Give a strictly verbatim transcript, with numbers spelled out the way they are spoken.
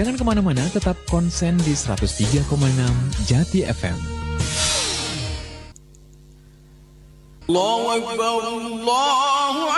Jangan kemana-mana, tetap konsen di seratus tiga koma enam Jati F M. Allahu Akbar, Allahu